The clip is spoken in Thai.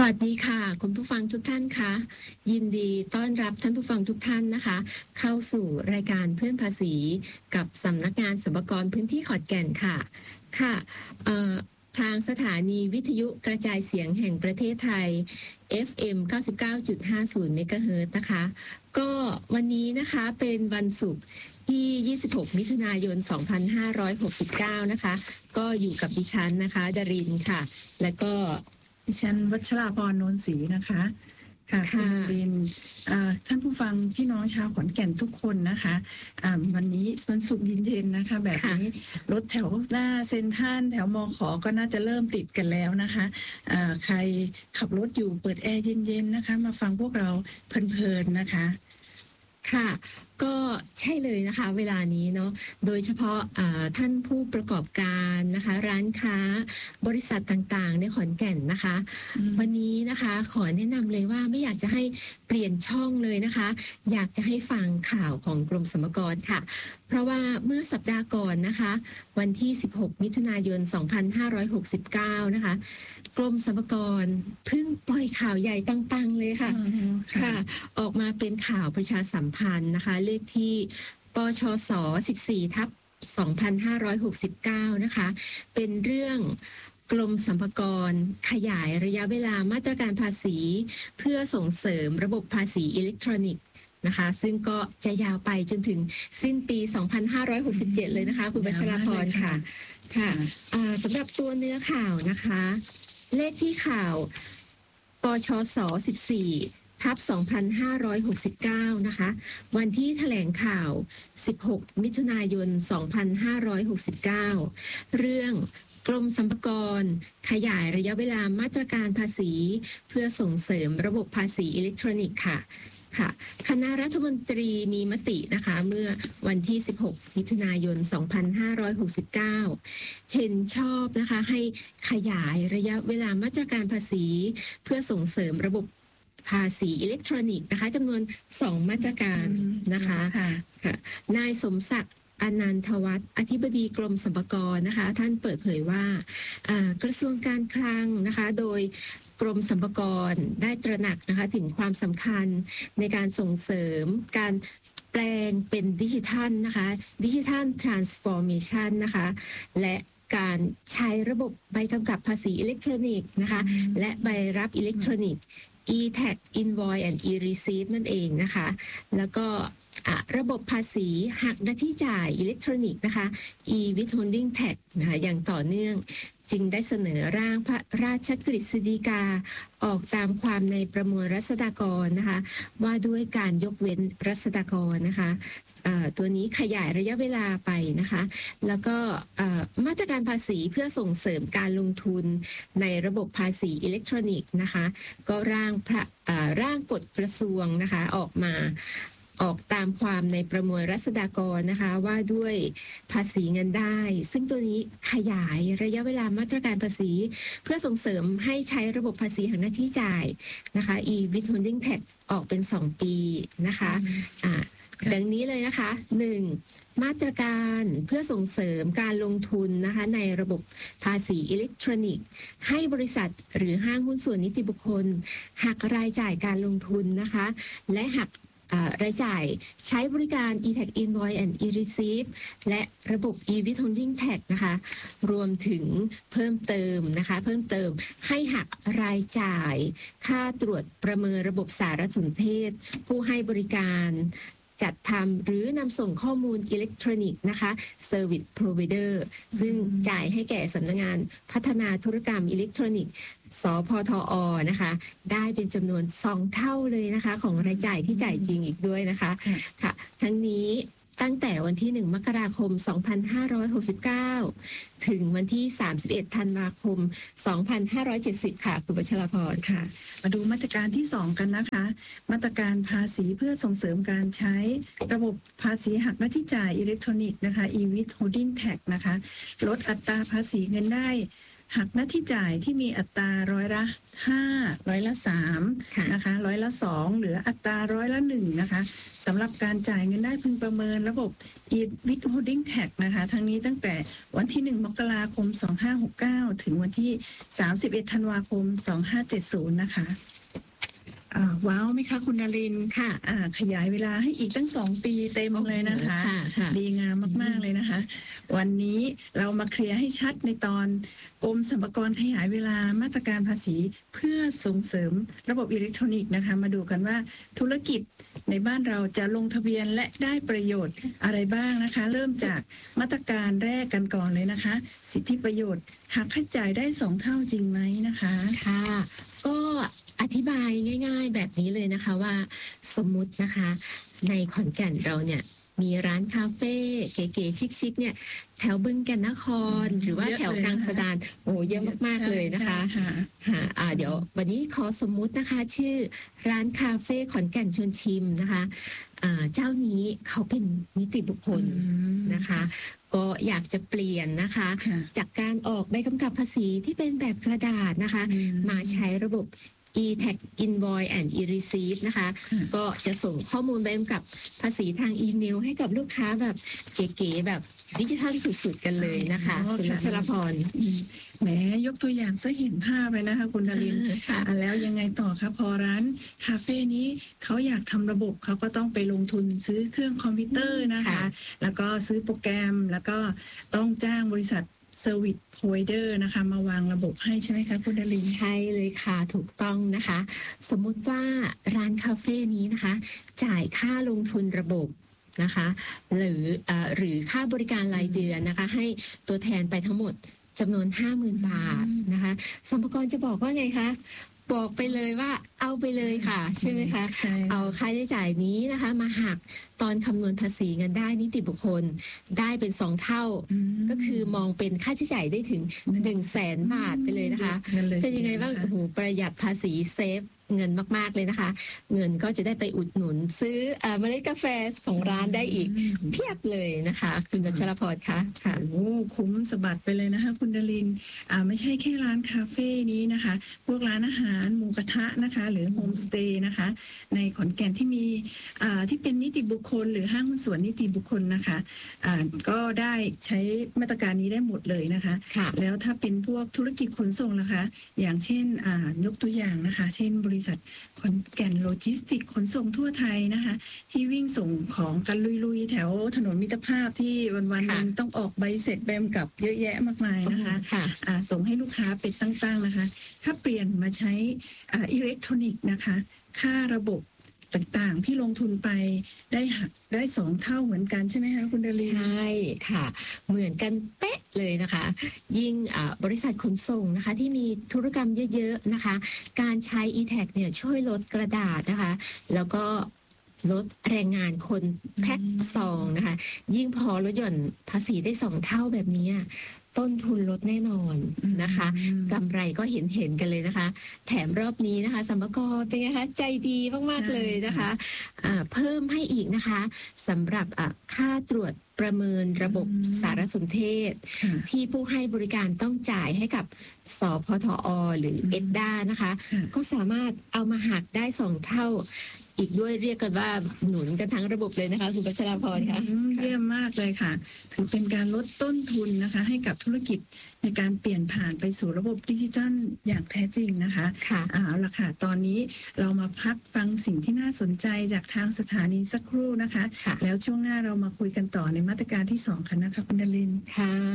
วัสดีค่ะคุณผู้ฟังทุกท่านคะยินดีต้อนรับท่านผู้ฟังทุกท่านนะคะเข้าสู่รายการเพื่อนภาษีกับสำนักงานสรรพากรพื้นที่ขอนแก่นค่ะค่ะทางสถานีวิทยุกระจายเสียงแห่งประเทศไทย FM 99.50 เมกะเฮิรตซ์นะคะก็วันนี้นะคะเป็นวันศุกร์ที่26มิถุนายน2569นะคะก็อยู่กับดิฉันนะคะดรินค่ะและก็ดิฉันวัชราพรโนนศรีนะคะค่ะคุณรินท่านผู้ฟังพี่น้องชาวขอนแก่นทุกคนนะคะวันนี้วันศุกร์เย็นๆนะคะแบบนี้รถแถวหน้าเซ็นทรัลแถวมข.ก็น่าจะเริ่มติดกันแล้วนะคะใครขับรถอยู่เปิดแอร์เย็นๆนะคะมาฟังพวกเราเพลินๆนะคะค่ะก็ใช่เลยนะคะเวลานี้เนาะโดยเฉพาะท่านผู้ประกอบการนะคะร้านค้าบริษัทต่างๆในขอนแก่นนะคะวันนี้นะคะขอแนะนำเลยว่าไม่อยากจะให้เปลี่ยนช่องเลยนะคะอยากจะให้ฟังข่าวของกรมสรรพากรค่ะเพราะว่าเมื่อสัปดาห์ก่อนนะคะวันที่16มิถุนายน2569นะคะกรมสรรพากรเพิ่งปล่อยข่าวใหญ่ปังๆเลยค่ะค่ะออกมาเป็นข่าวประชาสัมพันธ์นะคะเลขที่ปชส14/2569นะคะเป็นเรื่องกรมสรรพากรขยายระยะเวลามาตรการภาษีเพื่อส่งเสริมระบบภาษีอิเล็กทรอนิกส์นะคะซึ่งก็จะยาวไปจนถึงสิ้นปี2567เลยนะคะคุณวัชราพรค่ะค่ะสำหรับตัวเนื้อข่าวนะคะเลขที่ข่าวปชส14/2569นะคะวันที่แถลงข่าว16มิถุนายน2569เรื่องกรมสรรพากรขยายระยะเวลามาตรการภาษีเพื่อส่งเสริมระบบภาษีอิเล็กทรอนิกส์ค่ะคณะรัฐมนตรีมีมตินะคะเมื่อวันที่16มิถุนายน2569เห็นชอบนะคะให้ขยายระยะเวลามาตรการภาษีเพื่อส่งเสริมระบบภาษีอิเล็กทรอนิกส์นะคะจำนวน2มาตรการนะคะค่ะนายสมศักดิ์อนันทวัฒน์อธิบดีกรมสรรพากรนะคะท่านเปิดเผยว่ากระทรวงการคลังนะคะโดยกรมสรรพากรได้ตระหนักนะคะถึงความสำคัญในการส่งเสริมการแปลงเป็นดิจิทัลนะคะดิจิทัลทรานส์ฟอร์เมชันนะคะและการใช้ระบบใบกำกับภาษีอิเล็กทรอนิกส์นะคะและใบรับอิเล็กทรอนิกส์ e-tax invoice and e-receipt นั่นเองนะคะแล้วก็ระบบภาษีหักหน้าที่จ่ายอิเล็กทรอนิกส์นะคะ e-withholding tax นะคะอย่างต่อเนื่องจึงได้เสนอร่างพระราชกฤษฎีกาออกตามความในประมวลรัษฎากรนะคะว่าด้วยการยกเว้นรัษฎากรนะคะตัวนี้ขยายระยะเวลาไปนะคะแล้วก็มาตรการภาษีเพื่อส่งเสริมการลงทุนในระบบภาษีอิเล็กทรอนิกส์นะคะก็ร่างกฎกระทรวงนะคะออกตามความในประมวลรัษฎากรนะคะว่าด้วยภาษีเงินได้ซึ่งตัวนี้ขยายระยะเวลามาตรการภาษีเพื่อส่งเสริมให้ใช้ระบบภาษีหักหน้าที่จ่ายนะคะ e-withholding tax ออกเป็น2ปีนะคะดังนี้เลยนะคะ1มาตรการเพื่อส่งเสริมการลงทุนนะคะในระบบภาษีอิเล็กทรอนิกส์ให้บริษัทหรือห้างหุ้นส่วนนิติบุคคลหักรายจ่ายการลงทุนนะคะและหักรายจ่ายใช้บริการ e-tax invoice and e-receipt และระบบ e-withholding tax นะคะรวมถึงเพิ่มเติมให้หักรายจ่ายค่าตรวจประเมินระบบสารสนเทศผู้ให้บริการจัดทำหรือนำส่งข้อมูลอิเล็กทรอนิกส์นะคะ Service Provider ซึ่งจ่ายให้แก่สำนักงานพัฒนาธุรกรรมอิเล็กทรอนิกส์สพทอนะคะได้เป็นจำนวน2เท่าเลยนะคะของรายจ่ายที่จ่ายจริงอีกด้วยนะคะค่ะทั้งนี้ตั้งแต่วันที่1มกราคม2569ถึงวันที่31ธันวาคม2570ค่ะคุณวัชรพรค่ะมาดูมาตรการที่2กันนะคะมาตรการภาษีเพื่อส่งเสริมการใช้ระบบภาษีหักหน้าที่จ่ายอิเล็กทรอนิกส์นะคะ e-withholding tax นะคะลดอัตราภาษีเงินได้หักหน้าที่จ่ายที่มีอัตรา5%3%นะคะ2%เหลืออัตรา1%นะคะสำหรับการจ่ายเงินได้พึงประเมินระบบ e-withholding tax นะคะทั้งนี้ตั้งแต่วันที่1 มกราคม 2569 ถึงวันที่ 31 ธันวาคม 2570 นะคะว้าวไหมคะคุณนรินทร์ค่ะขยายเวลาให้อีกตั้ง2 ปีเต็มเลยนะคะดีงามมากๆเลยนะคะวันนี้เรามาเคลียร์ให้ชัดในตอนกรมสรรพากรขยายเวลามาตรการภาษีเพื่อส่งเสริมระบบอิเล็กทรอนิกส์นะคะมาดูกันว่าธุรกิจในบ้านเราจะลงทะเบียนและได้ประโยชน์อะไรบ้างนะคะเริ่มจากมาตรการแรกกันก่อนเลยนะคะสิทธิประโยชน์หักค่าใช้จ่ายได้2 เท่าจริงไหมนะคะค่ะก็อธิบายง่ายๆแบบนี้เลยนะคะว่าสมมุตินะคะในขอนแก่นเราเนี่ยมีร้านคาเฟ่เก๋ๆชิคๆเนี่ยแถวบึงแก่นนครหรือว่าแถวกลางสะดานโอ้เยอะมากๆเลยนะคะเดี๋ยววันนี้ขอสมมุตินะคะชื่อร้านคาเฟ่ขอนแก่นชวนชิมนะคะเจ้านี้เขาเป็นนิติบุคคลนะคะก็อยากจะเปลี่ยนนะคะจากการออกใบกำกับภาษีที่เป็นแบบกระดาษนะคะมาใช้ระบบ e-tax invoice and e-receipt นะคะก็จะส่งข้อมูลใบกำกับภาษีทางอีเมลให้กับลูกค้าแบบเก๋ๆแบบดิจิทัลสุดๆกันเลยนะคะคุณชลพรแหมยกตัวอย่างซะเห็นภาพเลยนะคะคุณดารินแล้วยังไงต่อคะพอร้านคาเฟ่นี้เขาอยากทำระบบเขาก็ต้องไปลงทุนซื้อเครื่องคอมพิวเตอร์นะคะแล้วก็ซื้อโปรแกรมแล้วก็ต้องจ้างบริษัทเซอร์วิสโพรไวเดอร์นะคะมาวางระบบให้ใช่ไหมคะคุณดารินใช่เลยค่ะถูกต้องนะคะสมมุติว่าร้านคาเฟ่นี้นะคะจ่ายค่าลงทุนระบบนะคะหรือค่าบริการรายเดือนนะคะให้ตัวแทนไปทั้งหมดจำนวน 50,000 บาทนะคะสรรพากรจะบอกว่าไงคะบอกไปเลยว่าเอาไปเลยค่ะใช่ไหมคะเอาค่าใช้จ่ายนี้นะคะมาหักตอนคำนวณภาษีเงินได้นิติบุคคลได้เป็น2 เท่าก็คือมองเป็นค่าใช้จ่ายได้ถึง 100,000 บาทไปเลยนะคะเป็นยังไงบ้างโอ้โหประหยัดภาษีเซฟเงินมากๆเลยนะคะเงินก็จะได้ไปอุดหนุนซื้อเมล็ดกาแฟของร้านได้อีกเพียบเลยนะคะคุณวัชรพรคะค่ะโอ้คุ้มสะบัดไปเลยนะคะคุณดารินไม่ใช่แค่ร้านคาเฟ่นี้นะคะพวกร้านอาหารหมูกระทะนะคะหรือโฮมสเตย์นะคะในขอนแก่นที่มีที่เป็นนิติบุคคลหรือห้างหุ้นส่วนนิติบุคคลนะคะก็ได้ใช้มาตรการนี้ได้หมดเลยนะคะแล้วถ้าเป็นพวกธุรกิจขนส่งล่ะคะอย่างเช่นยกตัวอย่างนะคะเช่นบริษัทขอนแก่นโลจิสติกขนส่งทั่วไทยนะคะที่วิ่งส่งของกันลุยๆแถวถนนมิตรภาพที่วันๆนึงต้องออกใบเสร็จใบกำกับเยอะแยะมากมายนะคะส่งให้ลูกค้าเป็นตั้งๆนะคะถ้าเปลี่ยนมาใช้อิเล็กทรอนิกส์นะคะค่าระบบต่างๆที่ลงทุนไปได้หักได้2 เท่าเหมือนกันใช่ไหมคะคุณดารินใช่ค่ะเหมือนกันเป๊ะเลยนะคะยิ่งบริษัทขนส่งนะคะที่มีธุรกรรมเยอะๆนะคะการใช้ e-tax เนี่ยช่วยลดกระดาษนะคะแล้วก็ลดแรงงานคนแพ็คซองนะคะยิ่งพอลดหย่อนภาษีได้2 เท่าแบบนี้ต้นทุนลดแน่นอนนะคะกำไรก็เห็นกันเลยนะคะแถมรอบนี้นะคะสรรพากรเป็นไงคะใจดีมากๆเลยนะคะเพิ่มให้อีกนะคะสำหรับค่าตรวจประเมินระบบสารสนเทศที่ผู้ให้บริการต้องจ่ายให้กับสพทอหรือเอ็ดด้านะคะก็สามารถเอามาหักได้2 เท่าอีกด้วยเรียกกันว่าหนุนกันทั้งระบบเลยนะคะคุณพัชรพรค่ะเยี่ยมมากเลยค่ะถือเป็นการลดต้นทุนนะคะให้กับธุรกิจในการเปลี่ยนผ่านไปสู่ระบบดิจิทัลอย่างแท้จริงนะคะเอาละค่ะตอนนี้เรามาพักฟังสิ่งที่น่าสนใจจากทางสถานีสักครู่นะคะแล้วช่วงหน้าเรามาคุยกันต่อในมาตรการที่2กันนะคะคุณดารินค่ะ